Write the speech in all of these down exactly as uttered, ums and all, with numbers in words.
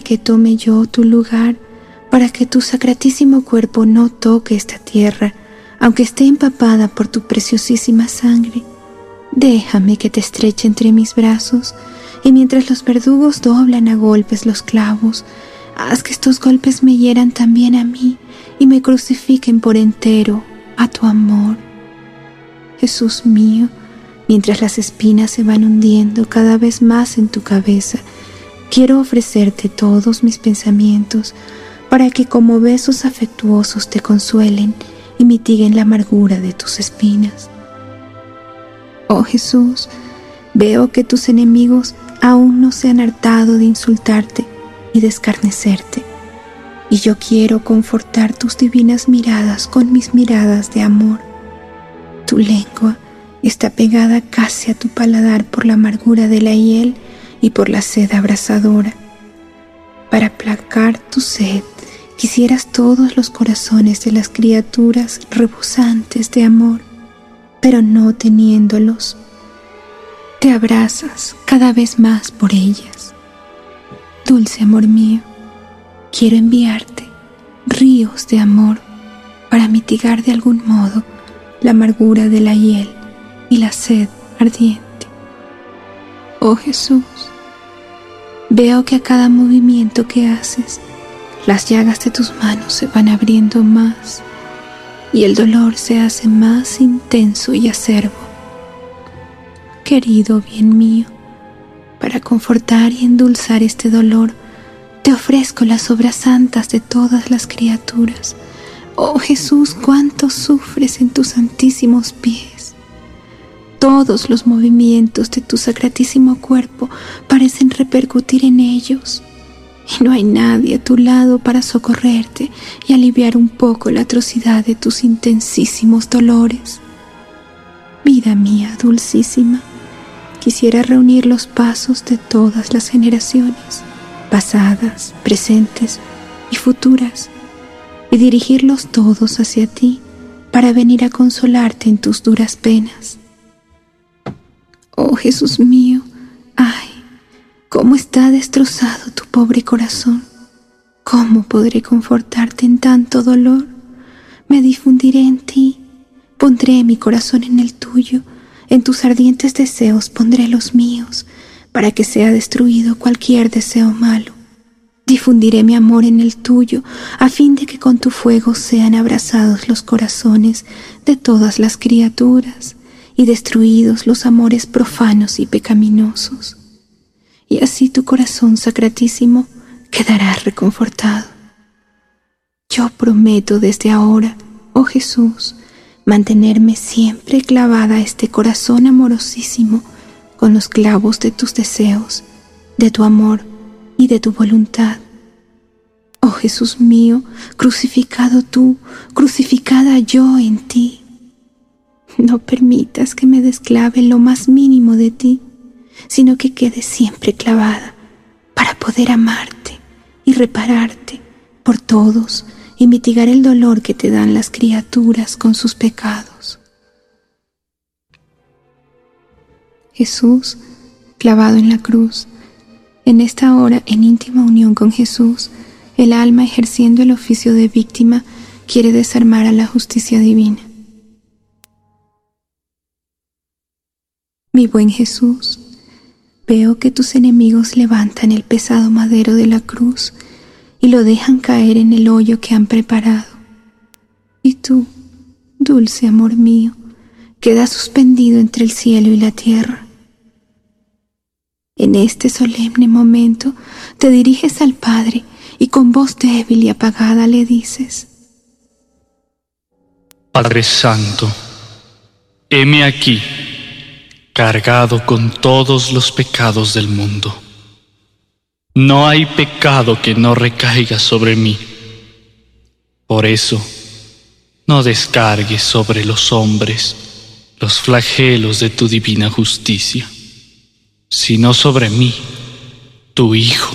que tome yo tu lugar, para que tu sacratísimo cuerpo no toque esta tierra, aunque esté empapada por tu preciosísima sangre. Déjame que te estreche entre mis brazos, y mientras los verdugos doblan a golpes los clavos, haz que estos golpes me hieran también a mí y me crucifiquen por entero a tu amor. Jesús mío, mientras las espinas se van hundiendo cada vez más en tu cabeza, quiero ofrecerte todos mis pensamientos para que como besos afectuosos te consuelen y mitiguen la amargura de tus espinas. Oh Jesús, veo que tus enemigos aún no se han hartado de insultarte y de escarnecerte, y yo quiero confortar tus divinas miradas con mis miradas de amor. Tu lengua está pegada casi a tu paladar por la amargura de la hiel y por la sed abrasadora. Para aplacar tu sed, quisieras todos los corazones de las criaturas rebosantes de amor, pero no teniéndolos, te abrazas cada vez más por ellas. Dulce amor mío, quiero enviarte ríos de amor para mitigar de algún modo la amargura de la hiel y la sed ardiente. Oh Jesús, veo que a cada movimiento que haces, las llagas de tus manos se van abriendo más y el dolor se hace más intenso y acerbo. Querido bien mío, para confortar y endulzar este dolor, te ofrezco las obras santas de todas las criaturas. Oh Jesús, cuánto sufres en tus santísimos pies. Todos los movimientos de tu sacratísimo cuerpo parecen repercutir en ellos, y no hay nadie a tu lado para socorrerte y aliviar un poco la atrocidad de tus intensísimos dolores. Vida mía dulcísima, quisiera reunir los pasos de todas las generaciones, pasadas, presentes y futuras, y dirigirlos todos hacia ti para venir a consolarte en tus duras penas. Oh Jesús mío, ay, cómo está destrozado tu pobre corazón. ¿Cómo podré confortarte en tanto dolor? Me difundiré en ti, pondré mi corazón en el tuyo, en tus ardientes deseos pondré los míos, para que sea destruido cualquier deseo malo. Difundiré mi amor en el tuyo, a fin de que con tu fuego sean abrazados los corazones de todas las criaturas y destruidos los amores profanos y pecaminosos. Y así tu corazón sacratísimo quedará reconfortado. Yo prometo desde ahora, oh Jesús, mantenerme siempre clavada a este corazón amorosísimo con los clavos de tus deseos, de tu amor y de tu voluntad. Oh Jesús mío, crucificado tú, crucificada yo en ti. No permitas que me desclave lo más mínimo de ti, sino que quede siempre clavada para poder amarte y repararte por todos y mitigar el dolor que te dan las criaturas con sus pecados. Jesús, clavado en la cruz, en esta hora en íntima unión con Jesús, el alma ejerciendo el oficio de víctima quiere desarmar a la justicia divina. Mi buen Jesús, veo que tus enemigos levantan el pesado madero de la cruz y lo dejan caer en el hoyo que han preparado. Y tú, dulce amor mío, quedas suspendido entre el cielo y la tierra. En este solemne momento te diriges al Padre y con voz débil y apagada le dices: Padre Santo, heme aquí, cargado con todos los pecados del mundo. No hay pecado que no recaiga sobre mí. Por eso, no descargues sobre los hombres los flagelos de tu divina justicia, sino sobre mí, tu Hijo.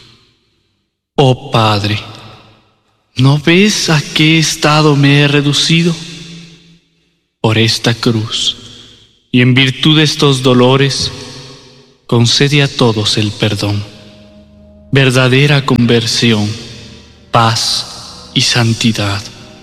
Oh Padre, ¿no ves a qué estado me he reducido? Por esta cruz, y en virtud de estos dolores, concede a todos el perdón. verdadera conversión, paz y santidad.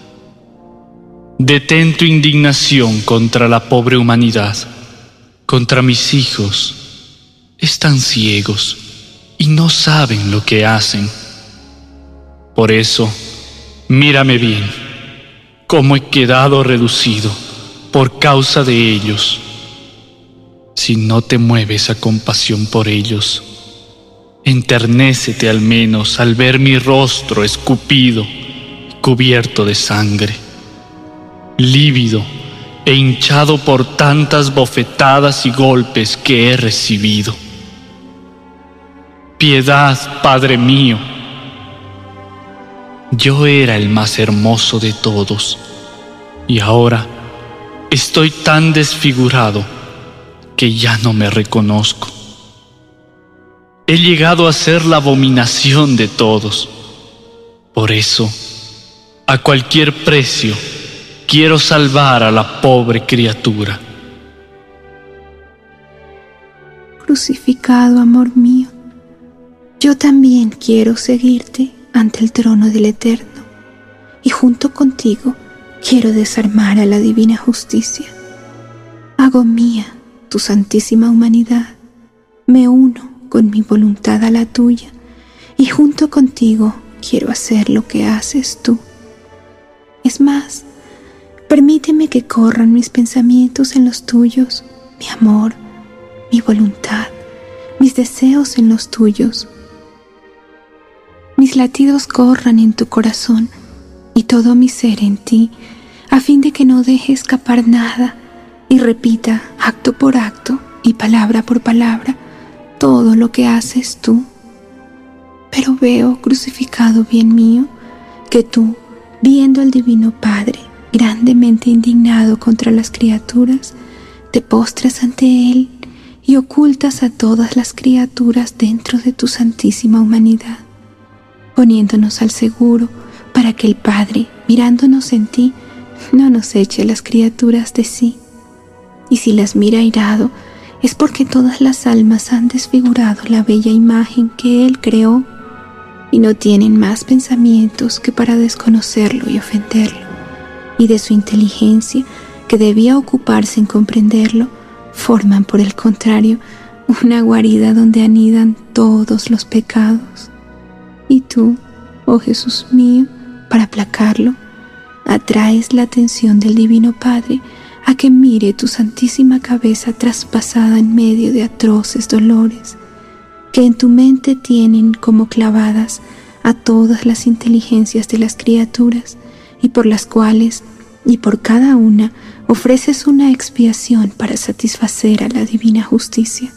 Detén tu indignación contra la pobre humanidad, contra mis hijos. Están ciegos y no saben lo que hacen. Por eso, mírame bien, cómo he quedado reducido por causa de ellos. Si no te mueves a compasión por ellos, enternécete al menos al ver mi rostro escupido, cubierto de sangre, lívido e hinchado por tantas bofetadas y golpes que he recibido. Piedad, Padre mío. Yo era el más hermoso de todos, y ahora estoy tan desfigurado que ya no me reconozco. He llegado a ser la abominación de todos. Por eso, a cualquier precio, quiero salvar a la pobre criatura. Crucificado, amor mío, yo también quiero seguirte ante el trono del Eterno, y junto contigo quiero desarmar a la divina justicia. Hago mía tu santísima humanidad, me uno con mi voluntad a la tuya, y junto contigo quiero hacer lo que haces tú. Es más, permíteme que corran mis pensamientos en los tuyos, mi amor, mi voluntad, mis deseos en los tuyos. Mis latidos corran en tu corazón y todo mi ser en ti, a fin de que no deje escapar nada y repita acto por acto y palabra por palabra todo lo que haces tú. Pero veo, crucificado bien mío, que tú, viendo al Divino Padre grandemente indignado contra las criaturas, te postras ante Él y ocultas a todas las criaturas dentro de tu santísima humanidad, poniéndonos al seguro para que el Padre, mirándonos en ti, no nos eche las criaturas de sí. Y si las mira airado, es porque todas las almas han desfigurado la bella imagen que Él creó y no tienen más pensamientos que para desconocerlo y ofenderlo, y de su inteligencia, que debía ocuparse en comprenderlo, forman por el contrario una guarida donde anidan todos los pecados. Y tú, oh Jesús mío, para aplacarlo, atraes la atención del Divino Padre a que mire tu santísima cabeza traspasada en medio de atroces dolores, que en tu mente tienen como clavadas a todas las inteligencias de las criaturas, y por las cuales, y por cada una, ofreces una expiación para satisfacer a la divina justicia.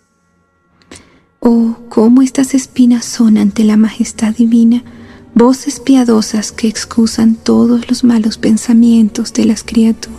Oh, cómo estas espinas son ante la majestad divina, voces piadosas que excusan todos los malos pensamientos de las criaturas.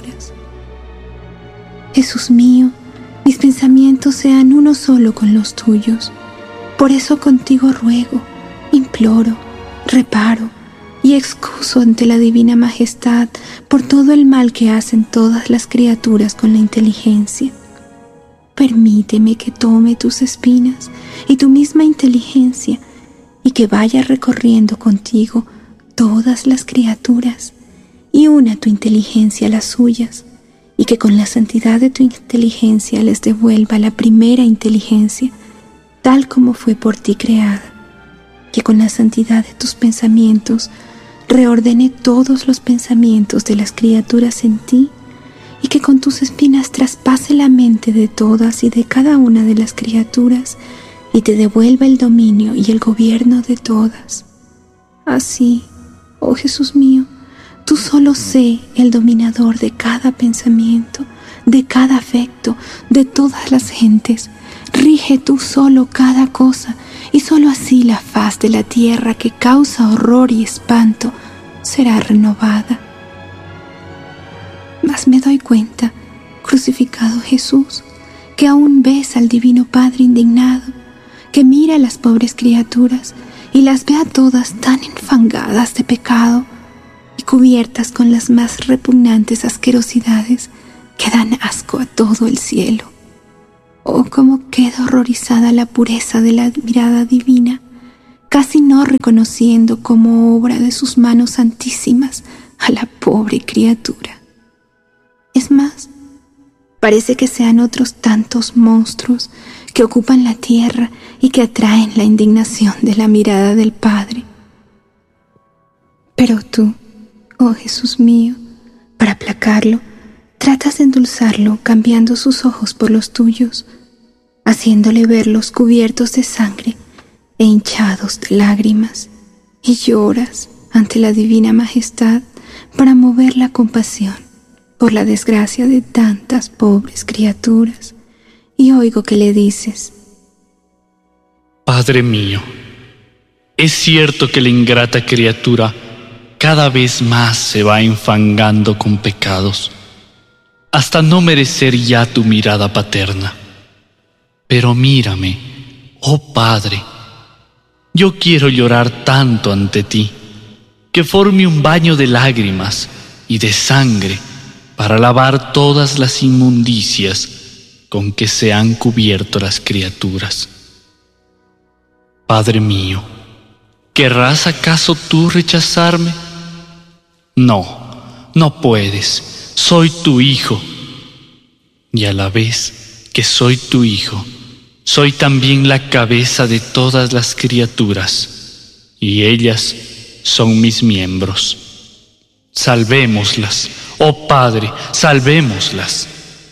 Jesús mío, mis pensamientos sean uno solo con los tuyos. Por eso contigo ruego, imploro, reparo y excuso ante la divina majestad por todo el mal que hacen todas las criaturas con la inteligencia. Permíteme que tome tus espinas y tu misma inteligencia, y que vaya recorriendo contigo todas las criaturas, y una tu inteligencia a las suyas, y que con la santidad de tu inteligencia les devuelva la primera inteligencia, tal como fue por ti creada, que con la santidad de tus pensamientos reordene todos los pensamientos de las criaturas en ti, y que con tus espinas traspase la mente de todas y de cada una de las criaturas, y te devuelva el dominio y el gobierno de todas. Así, oh Jesús mío, tú solo sé el dominador de cada pensamiento, de cada afecto, de todas las gentes. Rige tú solo cada cosa, y solo así la faz de la tierra, que causa horror y espanto, será renovada. Mas me doy cuenta, crucificado Jesús, que aún ves al Divino Padre indignado, que mira a las pobres criaturas y las ve a todas tan enfangadas de pecado y cubiertas con las más repugnantes asquerosidades que dan asco a todo el cielo. Oh, cómo queda horrorizada la pureza de la mirada divina, casi no reconociendo como obra de sus manos santísimas a la pobre criatura. Es más, parece que sean otros tantos monstruos que ocupan la tierra y que atraen la indignación de la mirada del Padre. Pero tú, oh Jesús mío, para aplacarlo, tratas de endulzarlo cambiando sus ojos por los tuyos, haciéndole verlos cubiertos de sangre e hinchados de lágrimas, y lloras ante la divina majestad para mover la compasión por la desgracia de tantas pobres criaturas, y oigo que le dices: Padre mío, es cierto que la ingrata criatura cada vez más se va enfangando con pecados, hasta no merecer ya tu mirada paterna. Pero mírame, oh Padre, yo quiero llorar tanto ante ti, que forme un baño de lágrimas y de sangre para lavar todas las inmundicias con que se han cubierto las criaturas. Padre mío, ¿querrás acaso tú rechazarme? No, no puedes, soy tu hijo, y a la vez que soy tu hijo, soy también la cabeza de todas las criaturas, y ellas son mis miembros. Salvémoslas, oh Padre, salvémoslas.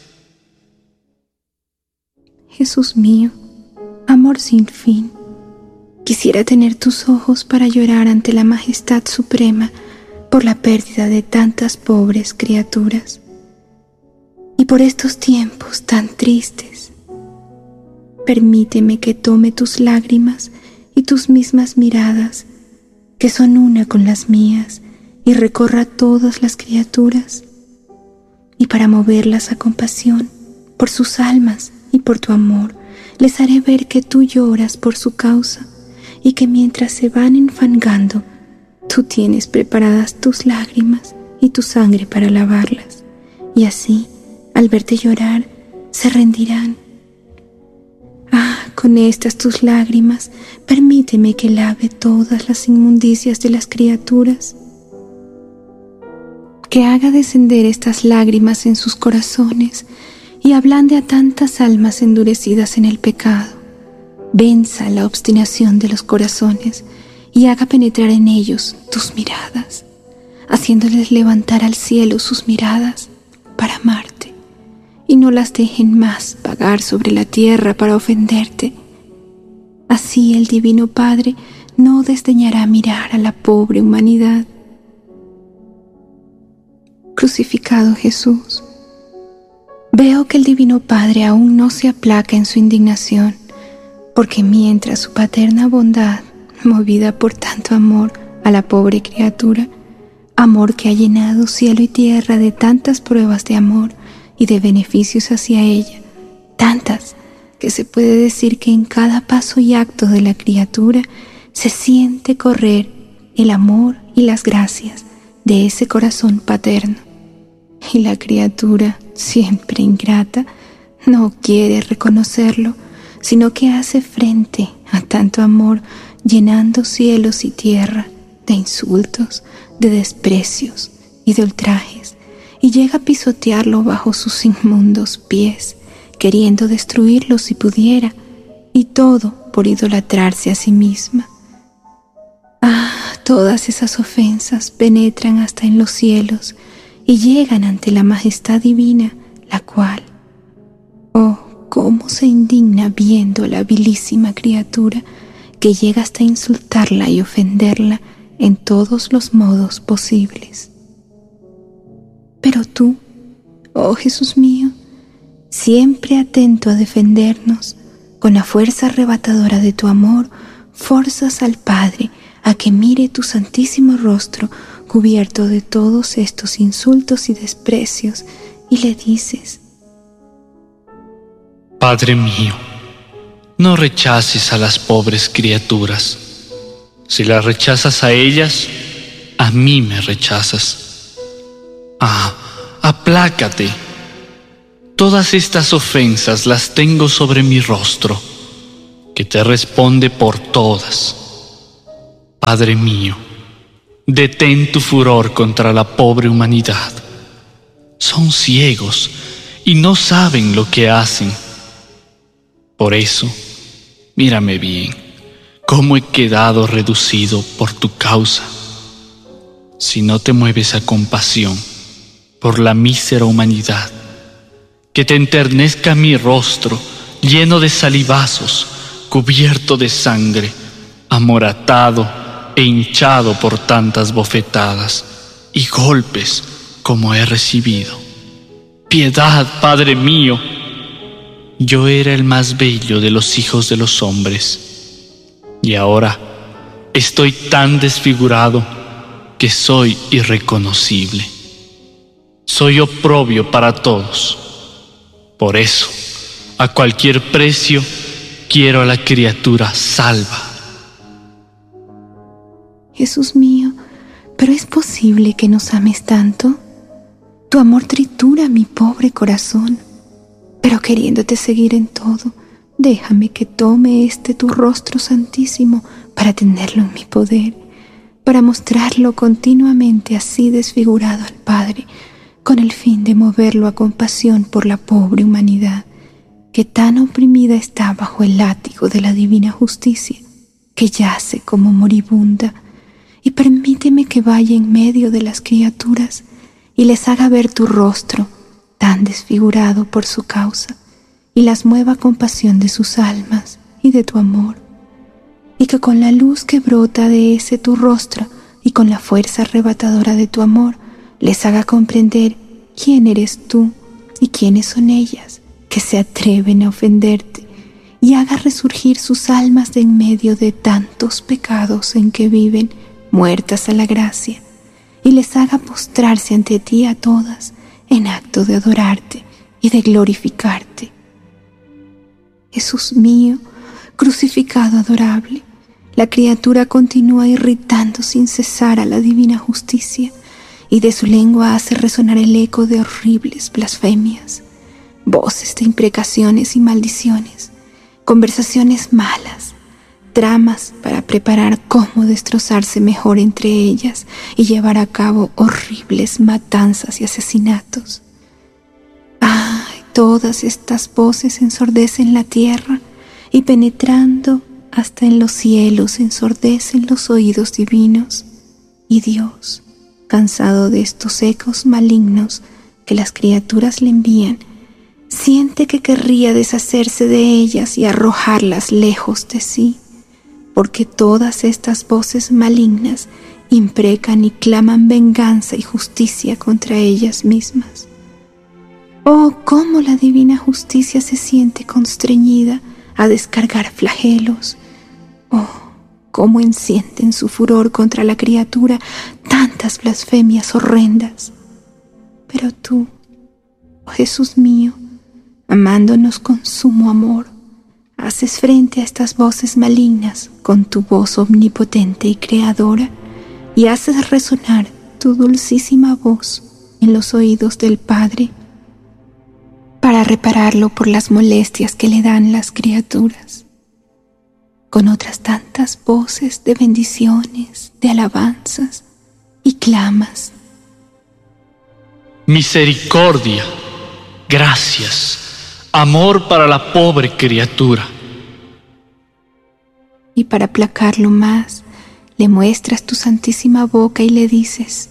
Jesús mío, amor sin fin, quisiera tener tus ojos para llorar ante la majestad suprema por la pérdida de tantas pobres criaturas. Y por estos tiempos tan tristes, permíteme que tome tus lágrimas y tus mismas miradas, que son una con las mías, y recorra todas las criaturas, y para moverlas a compasión por sus almas y por tu amor, les haré ver que tú lloras por su causa, y que mientras se van enfangando, tú tienes preparadas tus lágrimas y tu sangre para lavarlas, y así, al verte llorar, se rendirán. Ah, con estas tus lágrimas, permíteme que lave todas las inmundicias de las criaturas, que haga descender estas lágrimas en sus corazones y ablande a tantas almas endurecidas en el pecado, venza la obstinación de los corazones y haga penetrar en ellos tus miradas, haciéndoles levantar al cielo sus miradas para amarte, y no las dejen más vagar sobre la tierra para ofenderte. Así el Divino Padre no desdeñará mirar a la pobre humanidad. Crucificado Jesús, veo que el Divino Padre aún no se aplaca en su indignación, porque mientras su paterna bondad, movida por tanto amor a la pobre criatura, amor que ha llenado cielo y tierra de tantas pruebas de amor y de beneficios hacia ella, tantas que se puede decir que en cada paso y acto de la criatura se siente correr el amor y las gracias de ese corazón paterno. Y la criatura, siempre ingrata, no quiere reconocerlo, sino que hace frente a tanto amor, llenando cielos y tierra de insultos, de desprecios y de ultrajes, y llega a pisotearlo bajo sus inmundos pies, queriendo destruirlo si pudiera, y todo por idolatrarse a sí misma. Ah, todas esas ofensas penetran hasta en los cielos y llegan ante la majestad divina, la cual, oh, cómo se indigna viendo a la vilísima criatura que llega hasta insultarla y ofenderla en todos los modos posibles. Pero tú, oh Jesús mío, siempre atento a defendernos, con la fuerza arrebatadora de tu amor, forzas al Padre a que mire tu santísimo rostro cubierto de todos estos insultos y desprecios, y le dices: Padre mío, no rechaces a las pobres criaturas. Si las rechazas a ellas, a mí me rechazas. Ah, aplácate. Todas estas ofensas las tengo sobre mi rostro, que te responde por todas. Padre mío, detén tu furor contra la pobre humanidad. Son ciegos y no saben lo que hacen. Por eso, mírame bien, cómo he quedado reducido por tu causa. Si no te mueves a compasión por la mísera humanidad, que te enternezca mi rostro lleno de salivazos, cubierto de sangre, amoratado e hinchado por tantas bofetadas y golpes como he recibido. Piedad, Padre mío. Yo era el más bello de los hijos de los hombres, y ahora estoy tan desfigurado que soy irreconocible. Soy oprobio para todos. Por eso, a cualquier precio, quiero a la criatura salva. Jesús mío, ¿pero es posible que nos ames tanto? Tu amor tritura mi pobre corazón, pero queriéndote seguir en todo, déjame que tome este tu rostro santísimo para tenerlo en mi poder, para mostrarlo continuamente así desfigurado al Padre, con el fin de moverlo a compasión por la pobre humanidad, que tan oprimida está bajo el látigo de la divina justicia, que yace como moribunda, y permíteme que vaya en medio de las criaturas y les haga ver tu rostro tan desfigurado por su causa, y las mueva a compasión de sus almas y de tu amor, y que con la luz que brota de ese tu rostro y con la fuerza arrebatadora de tu amor les haga comprender quién eres tú y quiénes son ellas que se atreven a ofenderte, y haga resurgir sus almas de en medio de tantos pecados en que viven muertas a la gracia, y les haga postrarse ante ti a todas en acto de adorarte y de glorificarte. Jesús mío, crucificado adorable, la criatura continúa irritando sin cesar a la divina justicia, y de su lengua hace resonar el eco de horribles blasfemias, voces de imprecaciones y maldiciones, conversaciones malas, tramas para preparar cómo destrozarse mejor entre ellas y llevar a cabo horribles matanzas y asesinatos. ¡Ay! Todas estas voces ensordecen la tierra y penetrando hasta en los cielos ensordecen los oídos divinos, y Dios, cansado de estos ecos malignos que las criaturas le envían, siente que querría deshacerse de ellas y arrojarlas lejos de sí, porque todas estas voces malignas imprecan y claman venganza y justicia contra ellas mismas. Oh, cómo la divina justicia se siente constreñida a descargar flagelos. Oh, cómo enciende en su furor contra la criatura tantas blasfemias horrendas. Pero tú, oh Jesús mío, amándonos con sumo amor, haces frente a estas voces malignas con tu voz omnipotente y creadora, y haces resonar tu dulcísima voz en los oídos del Padre para repararlo por las molestias que le dan las criaturas, con otras tantas voces de bendiciones, de alabanzas y clamas. Misericordia, gracias, amor para la pobre criatura. Y para aplacarlo más, le muestras tu santísima boca y le dices: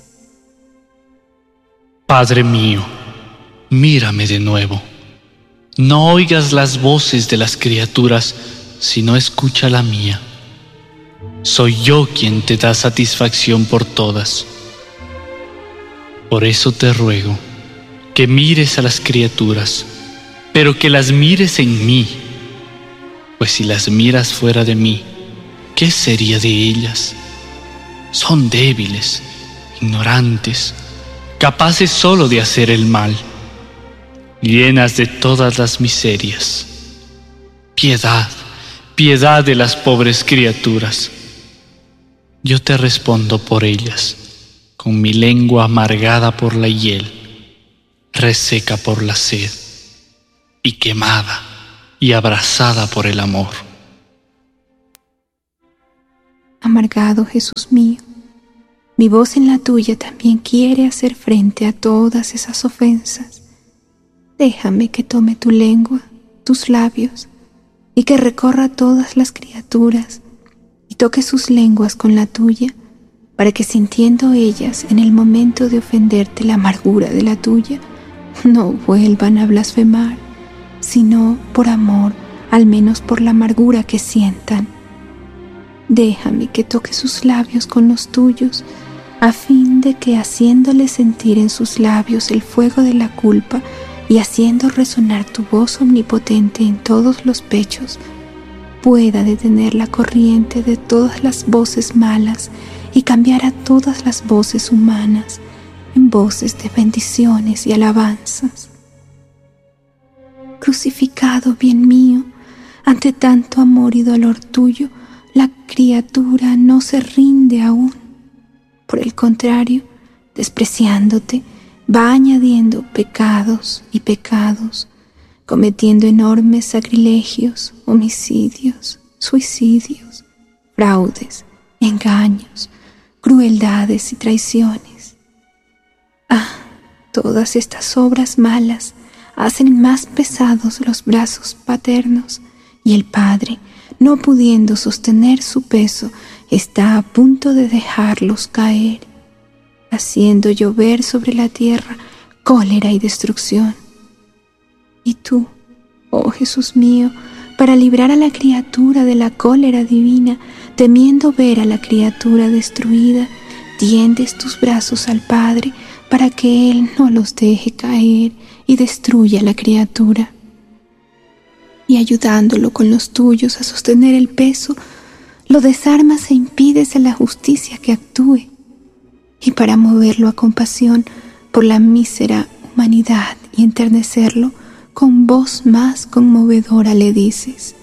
Padre mío, mírame de nuevo. No oigas las voces de las criaturas, sino escucha la mía. Soy yo quien te da satisfacción por todas. Por eso te ruego que mires a las criaturas, pero que las mires en mí, pues si las miras fuera de mí, ¿qué sería de ellas? Son débiles, ignorantes, capaces solo de hacer el mal, llenas de todas las miserias. Piedad, piedad de las pobres criaturas. Yo te respondo por ellas, con mi lengua amargada por la hiel, reseca por la sed, y quemada y abrasada por el amor. Amargado Jesús mío, mi voz en la tuya también quiere hacer frente a todas esas ofensas. Déjame que tome tu lengua, tus labios, y que recorra todas las criaturas y toque sus lenguas con la tuya, para que sintiendo ellas en el momento de ofenderte la amargura de la tuya, no vuelvan a blasfemar, sino por amor, al menos por la amargura que sientan. Déjame que toque sus labios con los tuyos, a fin de que, haciéndole sentir en sus labios el fuego de la culpa y haciendo resonar tu voz omnipotente en todos los pechos, pueda detener la corriente de todas las voces malas y cambiar a todas las voces humanas en voces de bendiciones y alabanzas. Crucificado, bien mío, ante tanto amor y dolor tuyo, la criatura no se rinde aún. Por el contrario, despreciándote, va añadiendo pecados y pecados, cometiendo enormes sacrilegios, homicidios, suicidios, fraudes, engaños, crueldades y traiciones. Ah, todas estas obras malas hacen más pesados los brazos paternos, y el Padre, no pudiendo sostener su peso, está a punto de dejarlos caer, haciendo llover sobre la tierra cólera y destrucción. Y tú, oh Jesús mío, para librar a la criatura de la cólera divina, temiendo ver a la criatura destruida, tiendes tus brazos al Padre para que Él no los deje caer y destruya a la criatura. Y ayudándolo con los tuyos a sostener el peso, lo desarmas e impides a la justicia que actúe. Y para moverlo a compasión por la mísera humanidad y enternecerlo, con voz más conmovedora le dices: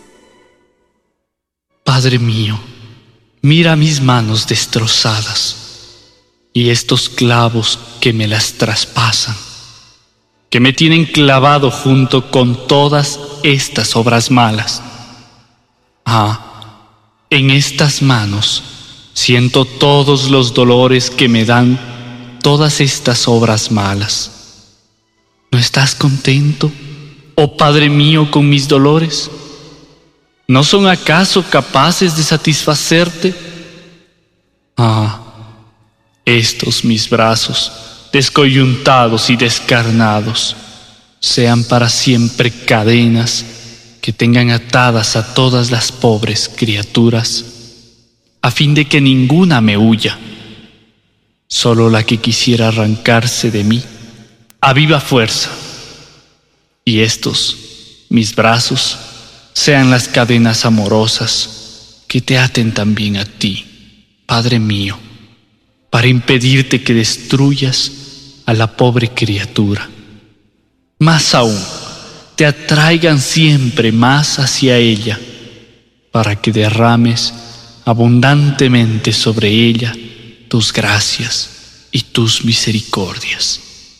Padre mío, mira mis manos destrozadas y estos clavos que me las traspasan, que me tienen clavado junto con todas estas obras malas. Ah, en estas manos siento todos los dolores que me dan todas estas obras malas. ¿No estás contento, oh Padre mío, con mis dolores? ¿No son acaso capaces de satisfacerte? Ah, estos mis brazos, descoyuntados y descarnados, sean para siempre cadenas que tengan atadas a todas las pobres criaturas, a fin de que ninguna me huya, solo la que quisiera arrancarse de mí a viva fuerza. Y estos, mis brazos, sean las cadenas amorosas que te aten también a ti, Padre mío, para impedirte que destruyas a la pobre criatura. Más aún, te atraigan siempre más hacia ella, para que derrames abundantemente sobre ella tus gracias y tus misericordias.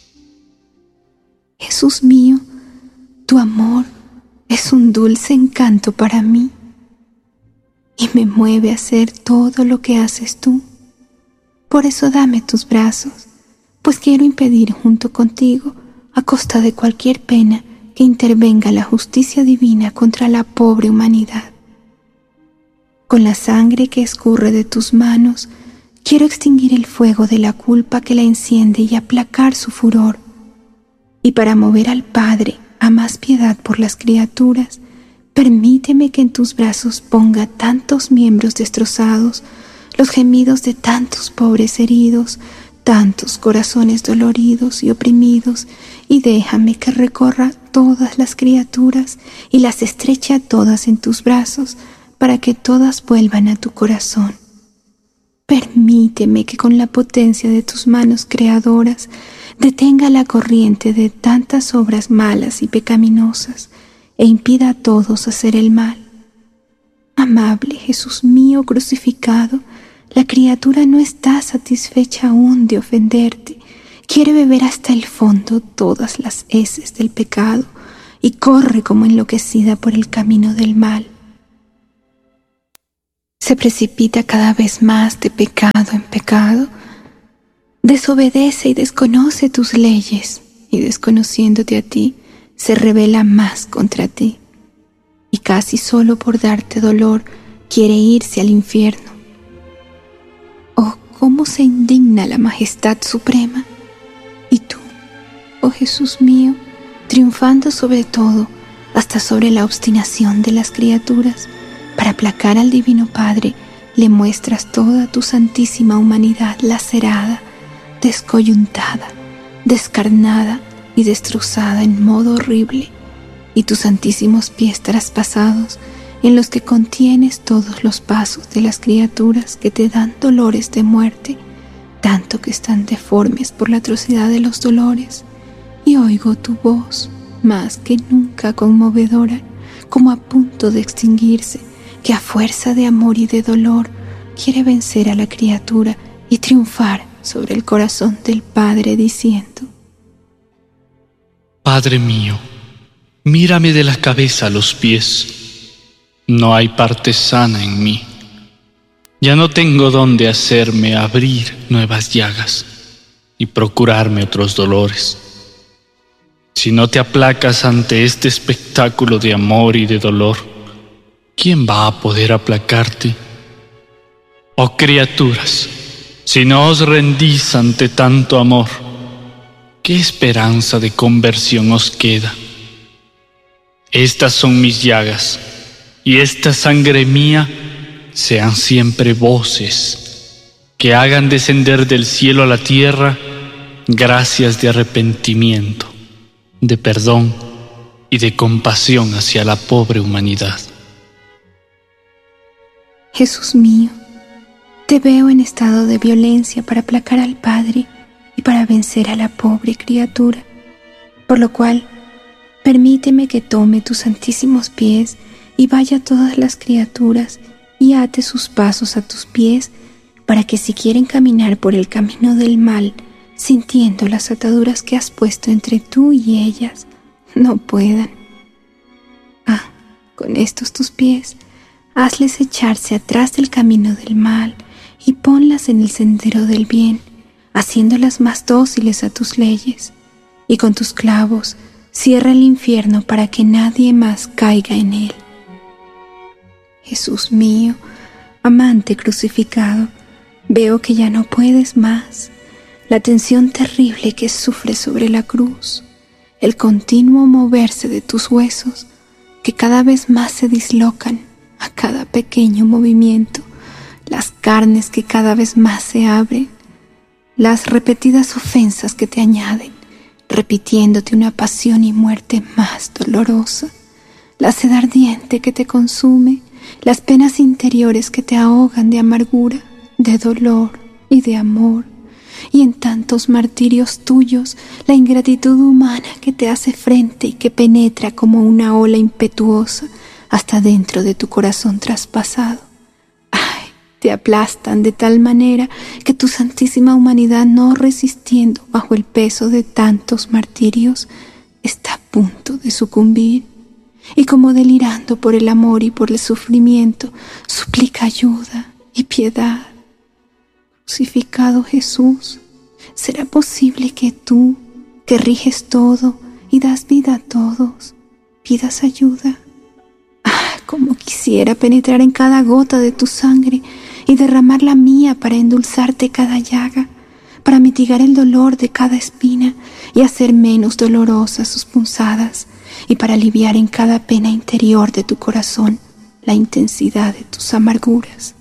Jesús mío, tu amor es un dulce encanto para mí y me mueve a hacer todo lo que haces tú. Por eso dame tus brazos, pues quiero impedir junto contigo, a costa de cualquier pena, que intervenga la justicia divina contra la pobre humanidad. Con la sangre que escurre de tus manos, quiero extinguir el fuego de la culpa que la enciende y aplacar su furor. Y para mover al Padre a más piedad por las criaturas, permíteme que en tus brazos ponga tantos miembros destrozados, los gemidos de tantos pobres heridos, tantos corazones doloridos y oprimidos, y déjame que recorra todas las criaturas y las estreche a todas en tus brazos, para que todas vuelvan a tu corazón. Permíteme que con la potencia de tus manos creadoras detenga la corriente de tantas obras malas y pecaminosas e impida a todos hacer el mal. Amable Jesús mío crucificado, la criatura no está satisfecha aún de ofenderte, quiere beber hasta el fondo todas las heces del pecado y corre como enloquecida por el camino del mal. se precipita cada vez más de pecado en pecado, desobedece y desconoce tus leyes, y desconociéndote a ti, se rebela más contra ti, y casi solo por darte dolor quiere irse al infierno. Oh, cómo se indigna la majestad suprema, y tú, oh Jesús mío, triunfando sobre todo, hasta sobre la obstinación de las criaturas, para aplacar al Divino Padre, le muestras toda tu santísima humanidad lacerada, descoyuntada, descarnada y destrozada en modo horrible, y tus santísimos pies traspasados, en los que contienes todos los pasos de las criaturas que te dan dolores de muerte, tanto que están deformes por la atrocidad de los dolores, y oigo tu voz, más que nunca conmovedora, como a punto de extinguirse, que a fuerza de amor y de dolor quiere vencer a la criatura y triunfar sobre el corazón del Padre, diciendo: Padre mío, mírame de la cabeza a los pies. No hay parte sana en mí. Ya no tengo dónde hacerme abrir nuevas llagas y procurarme otros dolores. Si no te aplacas ante este espectáculo de amor y de dolor, ¿quién va a poder aplacarte? Oh criaturas, si no os rendís ante tanto amor, ¿qué esperanza de conversión os queda? Estas son mis llagas, y esta sangre mía sean siempre voces que hagan descender del cielo a la tierra gracias de arrepentimiento, de perdón y de compasión hacia la pobre humanidad. Jesús mío, te veo en estado de violencia para aplacar al Padre y para vencer a la pobre criatura, por lo cual permíteme que tome tus santísimos pies y vaya a todas las criaturas y ate sus pasos a tus pies, para que si quieren caminar por el camino del mal, sintiendo las ataduras que has puesto entre tú y ellas, no puedan. Ah, con estos tus pies, hazles echarse atrás del camino del mal y ponlas en el sendero del bien, haciéndolas más dóciles a tus leyes, y con tus clavos cierra el infierno para que nadie más caiga en él. Jesús mío, amante crucificado, veo que ya no puedes más. La tensión terrible que sufres sobre la cruz, el continuo moverse de tus huesos, que cada vez más se dislocan a cada pequeño movimiento, las carnes que cada vez más se abren, las repetidas ofensas que te añaden, repitiéndote una pasión y muerte más dolorosa, la sed ardiente que te consume, las penas interiores que te ahogan de amargura, de dolor y de amor, y en tantos martirios tuyos la ingratitud humana que te hace frente y que penetra como una ola impetuosa hasta dentro de tu corazón traspasado. Ay, te aplastan de tal manera que tu santísima humanidad, no resistiendo bajo el peso de tantos martirios, está a punto de sucumbir, y como delirando por el amor y por el sufrimiento, suplica ayuda y piedad. Crucificado Jesús, ¿será posible que tú, que riges todo y das vida a todos, pidas ayuda? Ah, cómo quisiera penetrar en cada gota de tu sangre y derramar la mía para endulzarte cada llaga, para mitigar el dolor de cada espina y hacer menos dolorosas sus punzadas, y para aliviar en cada pena interior de tu corazón la intensidad de tus amarguras.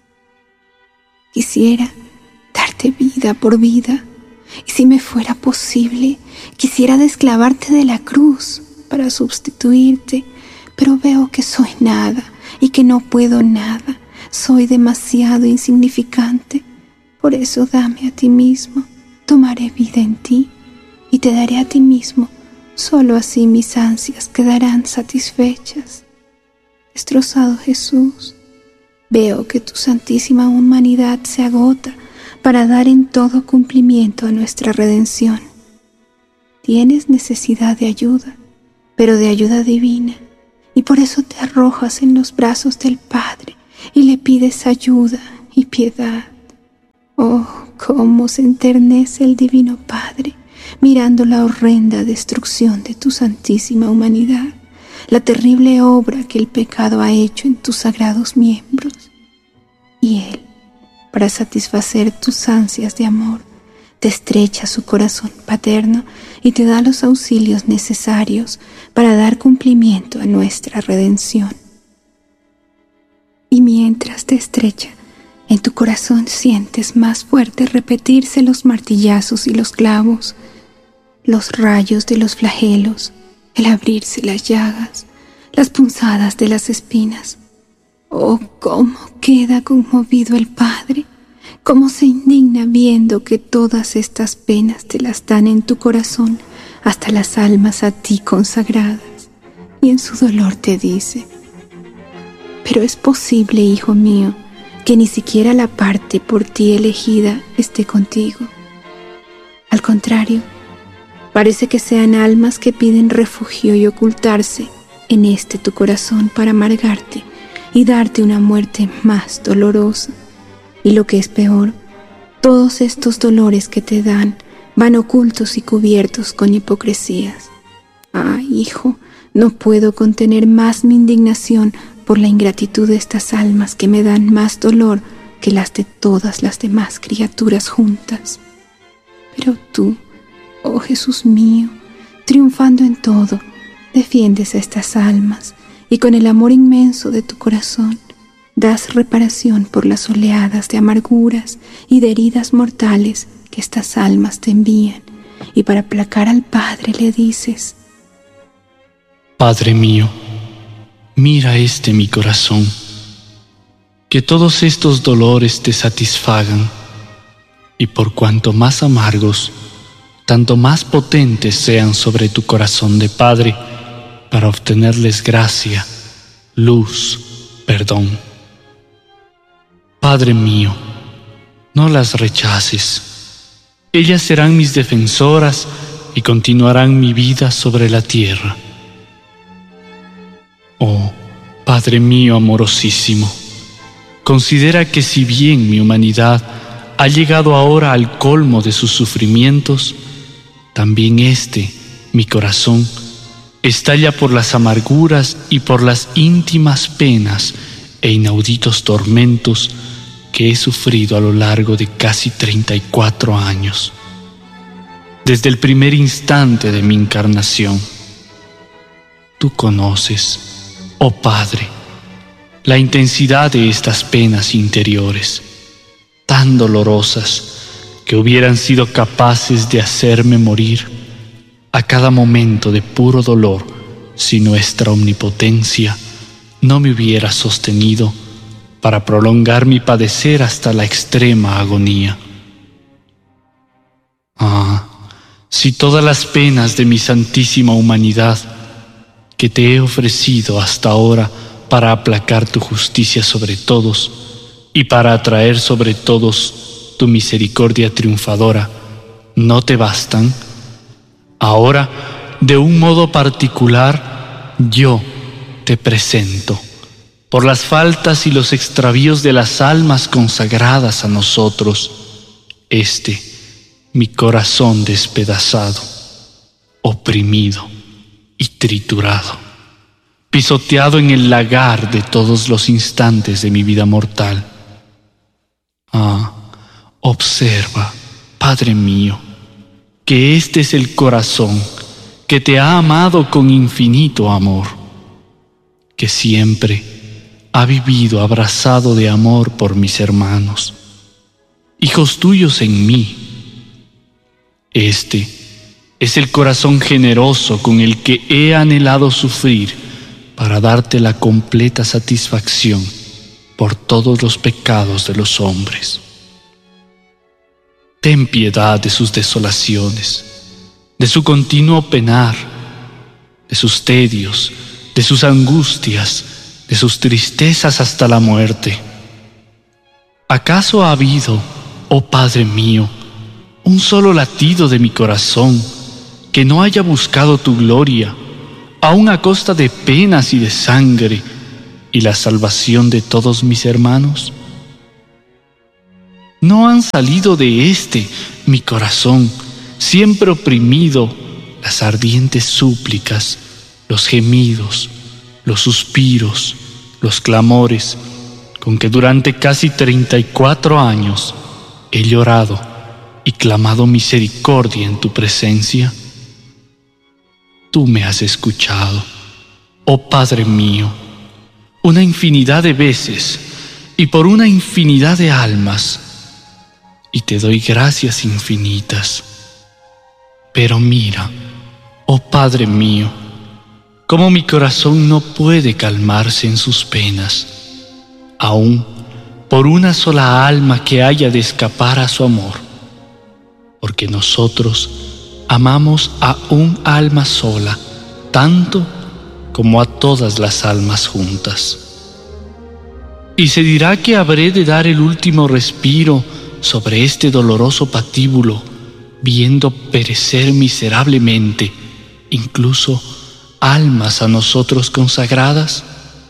Quisiera darte vida por vida, y si me fuera posible, quisiera desclavarte de la cruz para sustituirte, pero veo que soy nada y que no puedo nada, soy demasiado insignificante. Por eso dame a ti mismo, tomaré vida en ti y te daré a ti mismo. Solo así mis ansias quedarán satisfechas. Destrozado Jesús, veo que tu santísima humanidad se agota para dar en todo cumplimiento a nuestra redención. Tienes necesidad de ayuda, pero de ayuda divina, y por eso te arrojas en los brazos del Padre y le pides ayuda y piedad. Oh, cómo se enternece el Divino Padre mirando la horrenda destrucción de tu santísima humanidad, la terrible obra que el pecado ha hecho en tus sagrados miembros. Y Él, para satisfacer tus ansias de amor, te estrecha su corazón paterno y te da los auxilios necesarios para dar cumplimiento a nuestra redención. Y mientras te estrecha, en tu corazón sientes más fuerte repetirse los martillazos y los clavos, los rayos de los flagelos, el abrirse las llagas, las punzadas de las espinas. Oh, cómo queda conmovido el Padre, cómo se indigna viendo que todas estas penas te las dan en tu corazón hasta las almas a ti consagradas, y en su dolor te dice: pero es posible, hijo mío, que ni siquiera la parte por ti elegida esté contigo. Al contrario, parece que sean almas que piden refugio y ocultarse en este tu corazón para amargarte y darte una muerte más dolorosa. Y lo que es peor, todos estos dolores que te dan van ocultos y cubiertos con hipocresías. Ah, hijo, no puedo contener más mi indignación por la ingratitud de estas almas que me dan más dolor que las de todas las demás criaturas juntas. Pero tú, oh Jesús mío, triunfando en todo, defiendes a estas almas y con el amor inmenso de tu corazón das reparación por las oleadas de amarguras y de heridas mortales que estas almas te envían, y para aplacar al Padre le dices: Padre mío, mira este mi corazón, que todos estos dolores te satisfagan, y por cuanto más amargos, tanto más potentes sean sobre tu corazón de Padre, para obtenerles gracia, luz, perdón. Padre mío, no las rechaces. Ellas serán mis defensoras y continuarán mi vida sobre la tierra. Oh, Padre mío amorosísimo, considera que si bien mi humanidad ha llegado ahora al colmo de sus sufrimientos, también este, mi corazón, estalla por las amarguras y por las íntimas penas e inauditos tormentos que he sufrido a lo largo de casi treinta y cuatro años, desde el primer instante de mi encarnación. Tú conoces, oh Padre, la intensidad de estas penas interiores, tan dolorosas que hubieran sido capaces de hacerme morir a cada momento de puro dolor si nuestra omnipotencia no me hubiera sostenido para prolongar mi padecer hasta la extrema agonía. Ah, si todas las penas de mi santísima humanidad que te he ofrecido hasta ahora para aplacar tu justicia sobre todos y para atraer sobre todos tu misericordia triunfadora, no te bastan, ahora, de un modo particular, yo te presento, por las faltas y los extravíos de las almas consagradas a nosotros, este, mi corazón despedazado, oprimido y triturado, pisoteado en el lagar de todos los instantes de mi vida mortal. Ah, observa, Padre mío, que este es el corazón que te ha amado con infinito amor, que siempre ha vivido abrazado de amor por mis hermanos, hijos tuyos en mí. Este es el corazón generoso con el que he anhelado sufrir para darte la completa satisfacción por todos los pecados de los hombres. Ten piedad de sus desolaciones, de su continuo penar, de sus tedios, de sus angustias, de sus tristezas hasta la muerte. ¿Acaso ha habido, oh Padre mío, un solo latido de mi corazón que no haya buscado tu gloria, aun a costa de penas y de sangre, y la salvación de todos mis hermanos? ¿No han salido de este, mi corazón, siempre oprimido, las ardientes súplicas, los gemidos, los suspiros, los clamores, con que durante casi treinta y cuatro años he llorado y clamado misericordia en tu presencia? Tú me has escuchado, oh Padre mío, una infinidad de veces y por una infinidad de almas, y te doy gracias infinitas. Pero mira, oh Padre mío, cómo mi corazón no puede calmarse en sus penas, aún por una sola alma que haya de escapar a su amor, porque nosotros amamos a un alma sola, tanto como a todas las almas juntas. Y se dirá que habré de dar el último respiro sobre este doloroso patíbulo, viendo perecer miserablemente incluso almas a nosotros consagradas.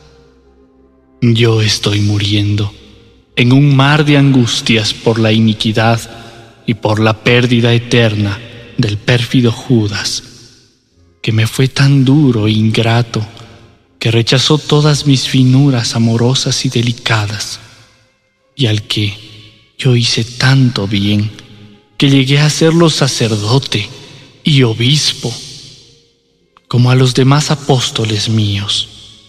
Yo estoy muriendo en un mar de angustias por la iniquidad y por la pérdida eterna del pérfido Judas, que me fue tan duro e ingrato, que rechazó todas mis finuras amorosas y delicadas, y al que yo hice tanto bien, que llegué a serlo sacerdote y obispo, como a los demás apóstoles míos.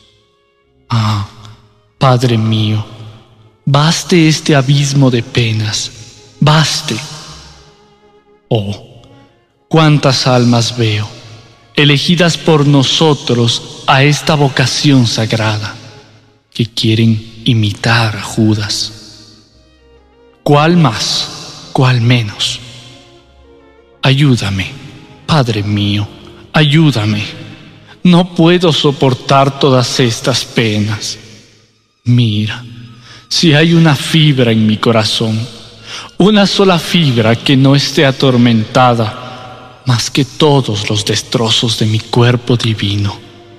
Ah, Padre mío, baste este abismo de penas, baste. Oh, cuántas almas veo, elegidas por nosotros a esta vocación sagrada, que quieren imitar a Judas. ¿Cuál más? ¿Cuál menos? Ayúdame, Padre mío, ayúdame. No puedo soportar todas estas penas. Mira, si hay una fibra en mi corazón, una sola fibra que no esté atormentada más que todos los destrozos de mi cuerpo divino.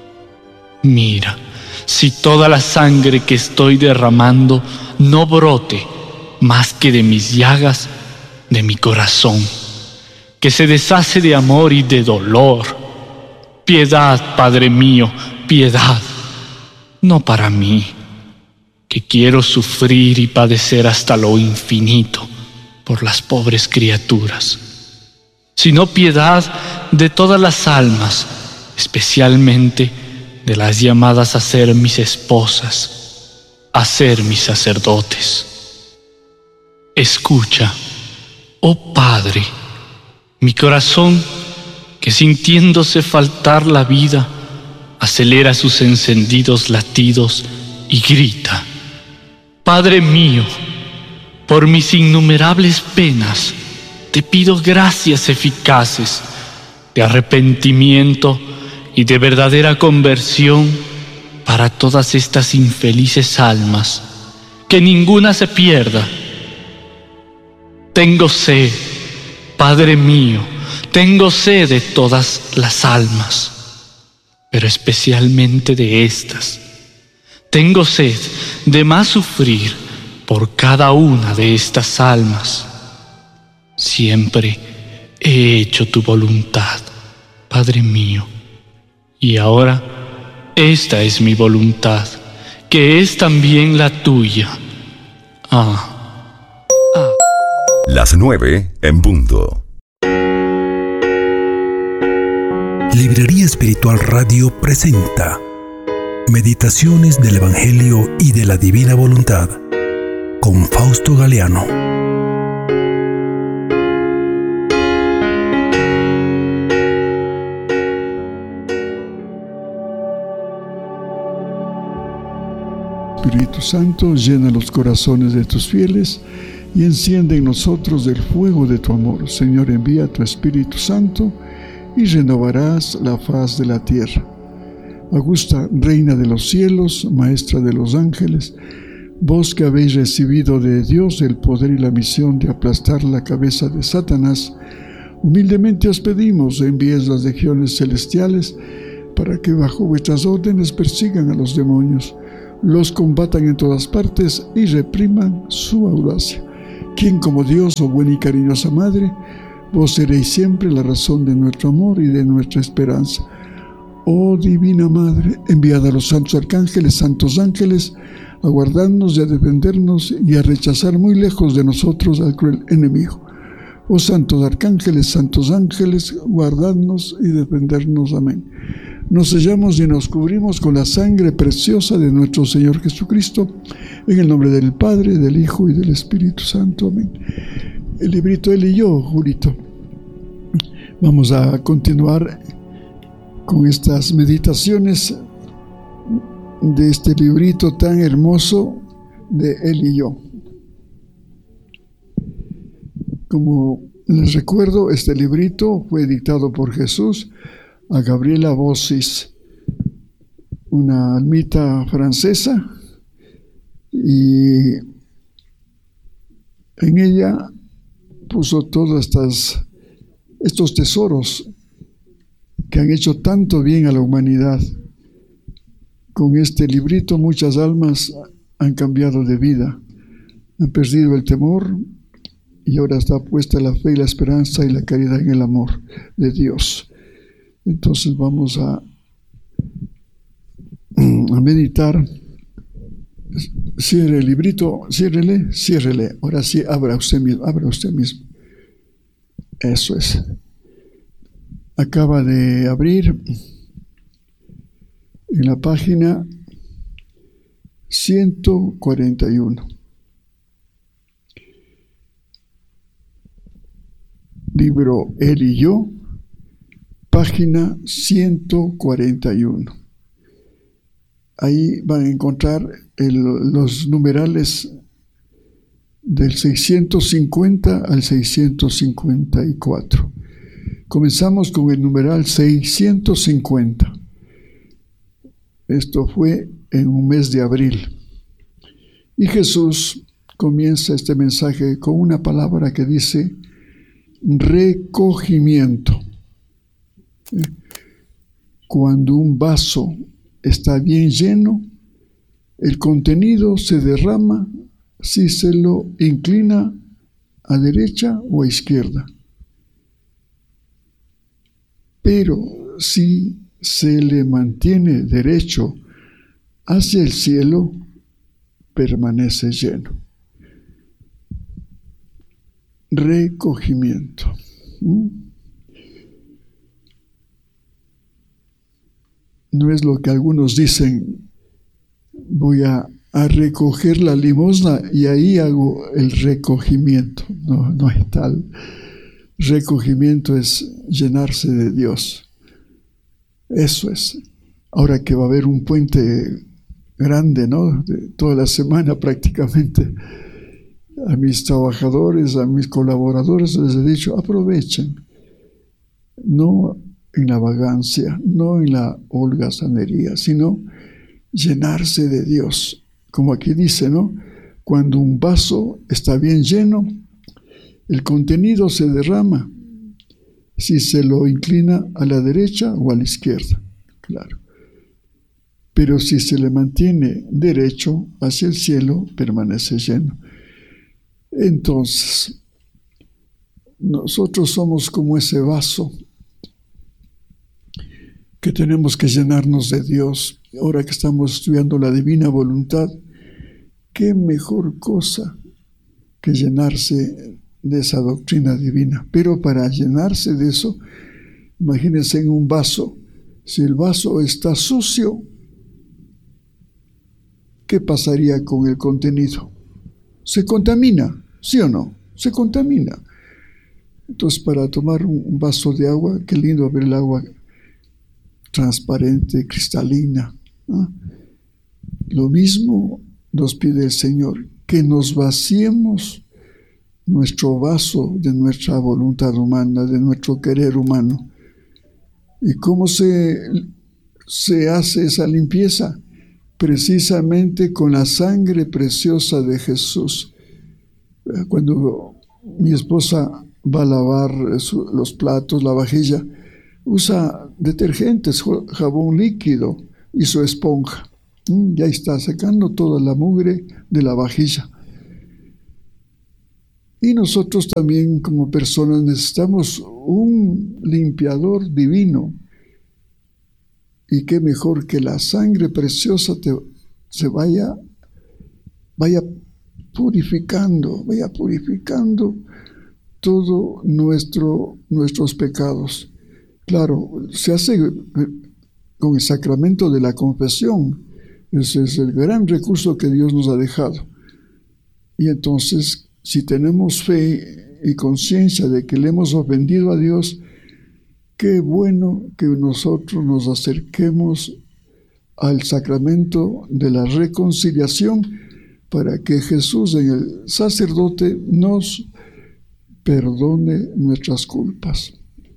Mira, si toda la sangre que estoy derramando no brote más que de mis llagas, de mi corazón, que se deshace de amor y de dolor. Piedad, Padre mío, piedad, no para mí, que quiero sufrir y padecer hasta lo infinito por las pobres criaturas, sino piedad de todas las almas, especialmente de las llamadas a ser mis esposas, a ser mis sacerdotes. Escucha, oh Padre, mi corazón, que sintiéndose faltar la vida, acelera sus encendidos latidos y grita: Padre mío, por mis innumerables penas, te pido gracias eficaces de arrepentimiento y de verdadera conversión para todas estas infelices almas, que ninguna se pierda. Tengo sed, Padre mío, tengo sed de todas las almas, pero especialmente de estas. Tengo sed de más sufrir por cada una de estas almas. Siempre he hecho tu voluntad, Padre mío, y ahora esta es mi voluntad, que es también la tuya. Ah. Ah. Las nueve en punto. Librería Espiritual Radio presenta Meditaciones del Evangelio y de la Divina Voluntad con Fausto Galeano. Espíritu Santo, llena los corazones de tus fieles y enciende en nosotros el fuego de tu amor. Señor, envía tu Espíritu Santo y renovarás la faz de la tierra. Augusta, Reina de los cielos, Maestra de los ángeles, vos que habéis recibido de Dios el poder y la misión de aplastar la cabeza de Satanás, humildemente os pedimos, envíes las legiones celestiales para que bajo vuestras órdenes persigan a los demonios, los combatan en todas partes y repriman su audacia. Quien como Dios, oh buena y cariñosa Madre, vos seréis siempre la razón de nuestro amor y de nuestra esperanza. Oh Divina Madre, enviada a los santos arcángeles, santos ángeles, a guardarnos y a defendernos y a rechazar muy lejos de nosotros al cruel enemigo. Oh santos arcángeles, santos ángeles, guardadnos y defendernos. Amén. Nos sellamos y nos cubrimos con la sangre preciosa de nuestro Señor Jesucristo, en el nombre del Padre, del Hijo y del Espíritu Santo. Amén. El librito Él y yo, Julito. Vamos a continuar con estas meditaciones de este librito tan hermoso de Él y yo. Como les recuerdo, este librito fue dictado por Jesús a Gabriela Bossis, una almita francesa, y en ella puso todos estas, estos tesoros que han hecho tanto bien a la humanidad. Con este librito muchas almas han cambiado de vida, han perdido el temor y ahora está puesta la fe y la esperanza y la caridad en el amor de Dios. Entonces vamos a, a meditar. Cierre el librito, ciérrele, ciérrele. Ahora sí, abra usted mismo, abra usted mismo. Eso es. Acaba de abrir en la página ciento cuarenta y uno. Libro Él y yo, página ciento cuarenta y uno. Ahí van a encontrar el, los numerales del seiscientos cincuenta al seiscientos cincuenta y cuatro. Comenzamos con el numeral seiscientos cincuenta. Esto fue en un mes de abril. Y Jesús comienza este mensaje con una palabra que dice recogimiento. Cuando un vaso está bien lleno, el contenido se derrama si se lo inclina a derecha o a izquierda. Pero si se le mantiene derecho hacia el cielo, permanece lleno. Recogimiento. ¿Mm? No es lo que algunos dicen, voy a, a recoger la limosna y ahí hago el recogimiento. No, no es tal. Recogimiento es llenarse de Dios. Eso es. Ahora que va a haber un puente grande, ¿no? De toda la semana prácticamente. A mis trabajadores, a mis colaboradores les he dicho, aprovechen. No en la vagancia, no en la holgazanería, sino llenarse de Dios. Como aquí dice, ¿no? Cuando un vaso está bien lleno, el contenido se derrama si se lo inclina a la derecha o a la izquierda, claro. Pero si se le mantiene derecho hacia el cielo, permanece lleno. Entonces, nosotros somos como ese vaso que tenemos que llenarnos de Dios. Ahora que estamos estudiando la divina voluntad, qué mejor cosa que llenarse de esa doctrina divina. Pero para llenarse de eso, imagínense en un vaso. Si el vaso está sucio, ¿qué pasaría con el contenido? Se contamina, ¿sí o no? Se contamina. Entonces, para tomar un vaso de agua, qué lindo ver el agua transparente, cristalina, ¿no? Lo mismo nos pide el Señor, que nos vaciemos nuestro vaso de nuestra voluntad humana, de nuestro querer humano. ¿Y cómo se, se hace esa limpieza? Precisamente con la sangre preciosa de Jesús. Cuando mi esposa va a lavar su, los platos, la vajilla, usa detergentes, jabón líquido y su esponja. Ya está sacando toda la mugre de la vajilla. Y nosotros también como personas necesitamos un limpiador divino. Y qué mejor que la sangre preciosa te, se vaya, vaya purificando, vaya purificando todos nuestro, nuestros pecados. Claro, se hace con el sacramento de la confesión. Ese es el gran recurso que Dios nos ha dejado. Y entonces, si tenemos fe y conciencia de que le hemos ofendido a Dios, qué bueno que nosotros nos acerquemos al sacramento de la reconciliación para que Jesús, en el sacerdote, nos perdone nuestras culpas.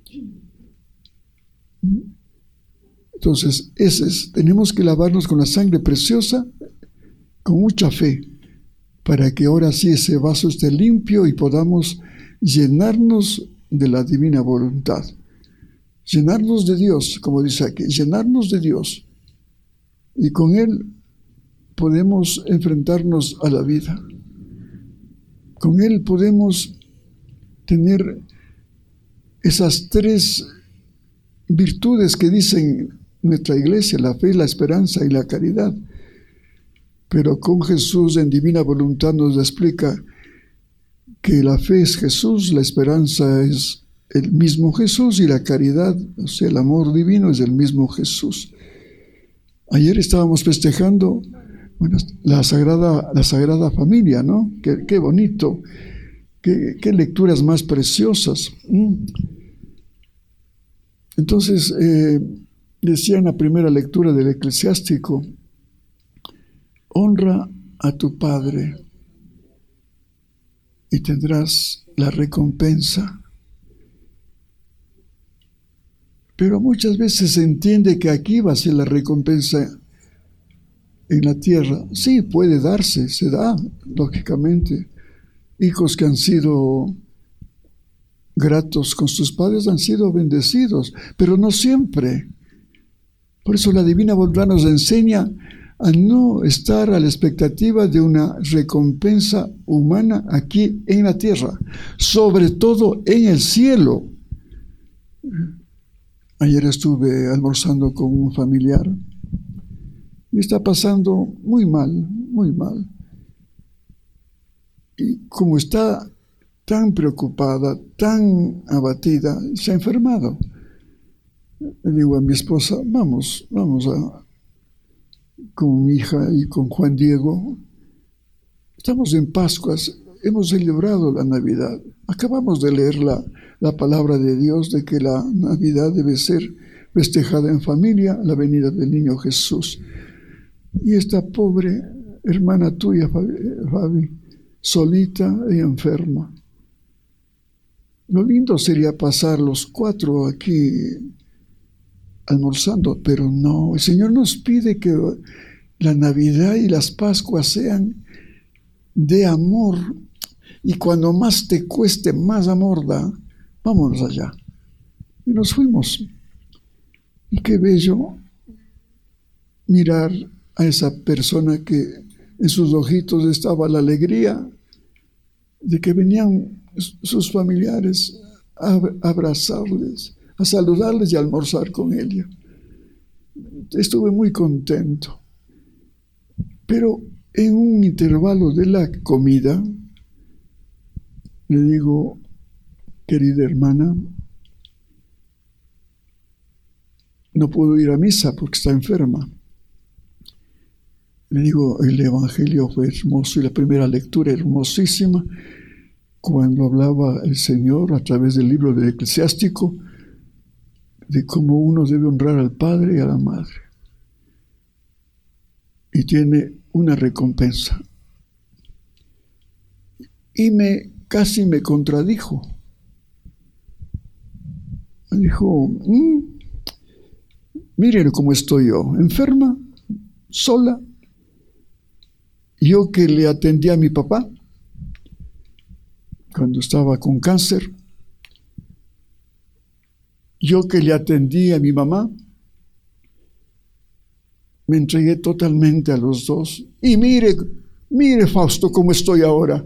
Entonces, ese es, tenemos que lavarnos con la sangre preciosa, con mucha fe, para que ahora sí ese vaso esté limpio y podamos llenarnos de la divina voluntad. Llenarnos de Dios, como dice aquí, llenarnos de Dios. Y con Él podemos enfrentarnos a la vida. Con Él podemos tener esas tres virtudes que dicen nuestra iglesia, la fe, la esperanza y la caridad. Pero con Jesús en divina voluntad nos explica que la fe es Jesús, la esperanza es el mismo Jesús y la caridad, o sea, el amor divino es el mismo Jesús. Ayer estábamos festejando, bueno, la Sagrada, la Sagrada Familia, ¿no? Qué, qué bonito, qué, qué lecturas más preciosas. Entonces, eh, decía en la primera lectura del Eclesiástico, honra a tu padre y tendrás la recompensa. Pero muchas veces se entiende que aquí va a ser la recompensa en la tierra. Sí, puede darse, se da, lógicamente. Hijos que han sido gratos con sus padres han sido bendecidos, pero no siempre. Por eso la divina voluntad nos enseña a no estar a la expectativa de una recompensa humana aquí en la tierra, sobre todo en el cielo. Ayer estuve almorzando con un familiar y está pasando muy mal, muy mal. Y como está tan preocupada, tan abatida, se ha enfermado. Le digo a mi esposa, vamos, vamos a, con mi hija y con Juan Diego. Estamos en Pascuas, hemos celebrado la Navidad. Acabamos de leer la, la palabra de Dios de que la Navidad debe ser festejada en familia, la venida del niño Jesús. Y esta pobre hermana tuya, Fabi, solita y enferma. Lo lindo sería pasar los cuatro aquí almorzando, pero no, el Señor nos pide que la Navidad y las Pascuas sean de amor, y cuando más te cueste, más amor da, vámonos allá. Y nos fuimos. Y qué bello mirar a esa persona que en sus ojitos estaba la alegría de que venían sus familiares a abrazarles, a saludarles y a almorzar con ella. Estuve muy contento. Pero en un intervalo de la comida, le digo, querida hermana, no puedo ir a misa porque está enferma. Le digo, el Evangelio fue hermoso y la primera lectura hermosísima, cuando hablaba el Señor a través del libro del Eclesiástico de cómo uno debe honrar al Padre y a la Madre. Y tiene una recompensa. Y me casi me contradijo. Me dijo, mmm, miren cómo estoy yo, enferma, sola. Yo que le atendí a mi papá cuando estaba con cáncer, yo que le atendí a mi mamá, me entregué totalmente a los dos. Y mire, mire Fausto, cómo estoy ahora.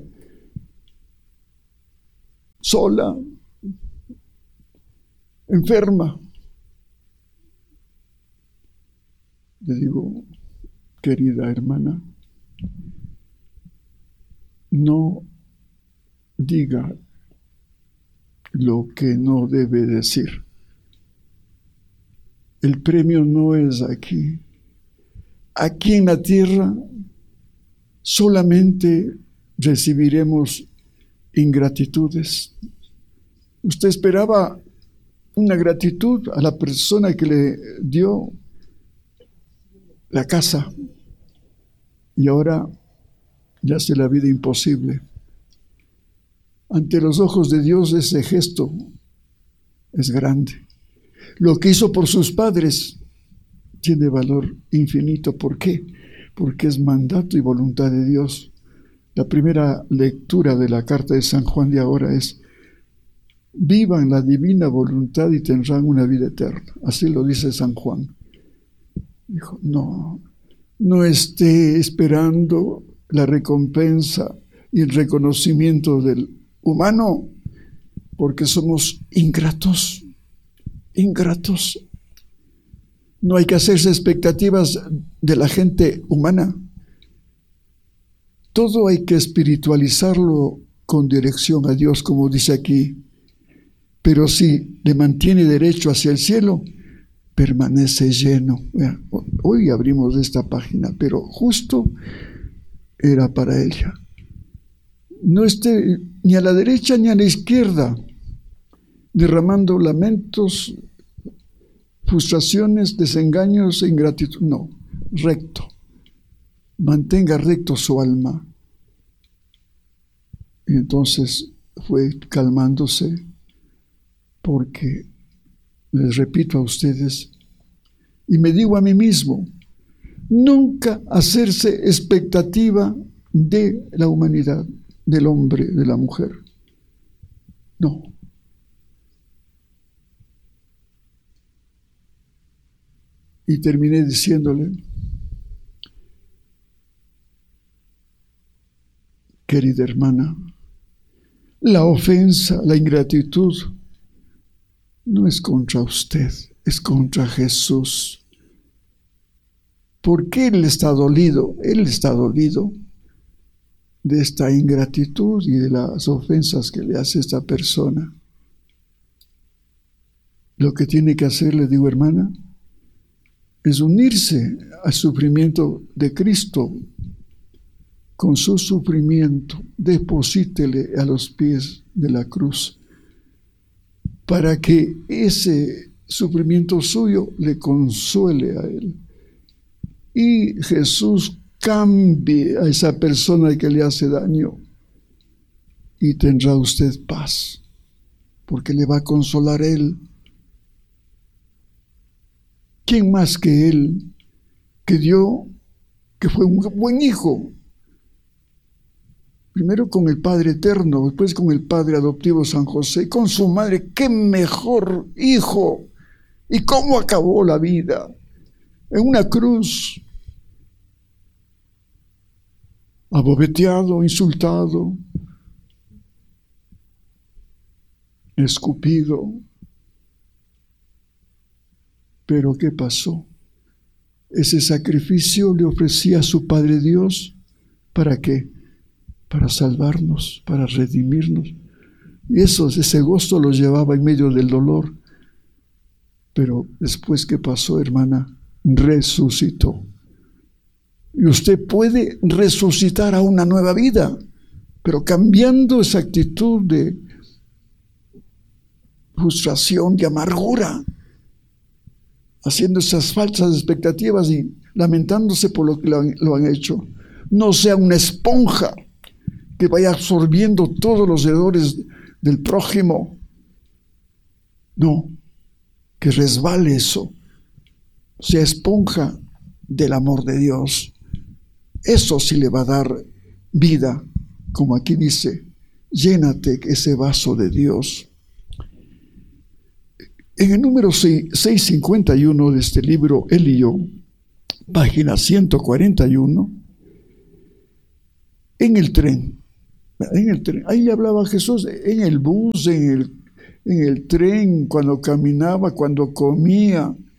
Sola, enferma. Le digo, querida hermana, no diga lo que no debe decir. El premio no es aquí. Aquí en la tierra solamente recibiremos ingratitudes. Usted esperaba una gratitud a la persona que le dio la casa y ahora ya hace la vida imposible. Ante los ojos de Dios ese gesto es grande. Lo que hizo por sus padres tiene valor infinito. ¿Por qué? Porque es mandato y voluntad de Dios. La primera lectura de la carta de San Juan de ahora es: vivan la divina voluntad y tendrán una vida eterna. Así lo dice San Juan. Dijo, no, no esté esperando la recompensa y el reconocimiento del humano, porque somos ingratos, ingratos. No hay que hacerse expectativas de la gente humana. Todo hay que espiritualizarlo con dirección a Dios, como dice aquí. Pero si le mantiene derecho hacia el cielo, permanece lleno. Hoy abrimos esta página, pero justo era para ella. No esté ni a la derecha ni a la izquierda, derramando lamentos, frustraciones, desengaños e ingratitud. No, recto. Mantenga recto su alma. Y entonces fue calmándose, porque les repito a ustedes, y me digo a mí mismo, nunca hacerse expectativa de la humanidad, del hombre, de la mujer. No. Y terminé diciéndole, querida hermana, la ofensa, la ingratitud, no es contra usted, es contra Jesús. ¿Por qué Él está dolido? Él está dolido de esta ingratitud y de las ofensas que le hace esta persona. Lo que tiene que hacer, le digo, hermana, es unirse al sufrimiento de Cristo. Con su sufrimiento, deposítele a los pies de la cruz, para que ese sufrimiento suyo le consuele a él. Y Jesús cambie a esa persona que le hace daño y tendrá usted paz, porque le va a consolar él. ¿Quién más que él, que dio, que fue un buen hijo? Primero con el Padre Eterno, después con el Padre adoptivo San José, con su madre. ¡Qué mejor hijo! ¿Y cómo acabó la vida? En una cruz, abobeteado, insultado, escupido. Pero ¿qué pasó? Ese sacrificio le ofrecía a su Padre Dios. ¿Para qué? Para salvarnos, para redimirnos. Y eso, ese gozo lo llevaba en medio del dolor. Pero después, ¿qué pasó, hermana? Resucitó. Y usted puede resucitar a una nueva vida, pero cambiando esa actitud de frustración, de amargura, haciendo esas falsas expectativas y lamentándose por lo que lo han, lo han hecho. No sea una esponja que vaya absorbiendo todos los errores del prójimo. No, que resbale eso, sea esponja del amor de Dios. Eso sí le va a dar vida, como aquí dice, llénate ese vaso de Dios. En el número seiscientos cincuenta y uno de este libro, él y yo, página ciento cuarenta y uno, en el tren, en el tren, ahí le hablaba Jesús, en el bus, en el, en el tren, cuando caminaba, cuando comía,